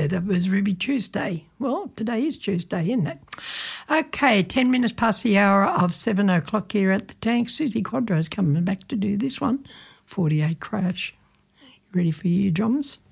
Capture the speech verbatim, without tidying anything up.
that was Ruby Tuesday. Well, today is Tuesday, isn't it? Okay, ten minutes past the hour of seven o'clock here at the Tank. Susie Quadro's coming back to do this one, forty-eight Crash. You ready for your drums?